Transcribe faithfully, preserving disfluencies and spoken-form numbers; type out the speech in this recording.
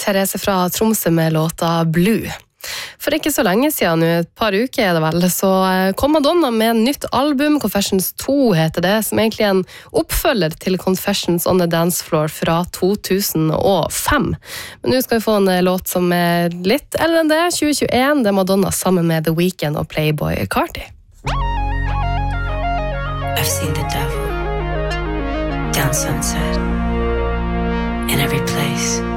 Therese fra Tromsø med låta Blue. For ikke så lenge siden, nu, et par uker er det vel, så kom Madonna med en nytt album, Confessions to heter det, som egentlig er en oppfølger til Confessions on the Dance Floor fra to tusen og fem. Men nå skal vi få en låt som er litt eldre enn det, tjue tjueen, det er Madonna sammen med The Weeknd og Playboy Carti. I've seen the devil down Sunset in every place.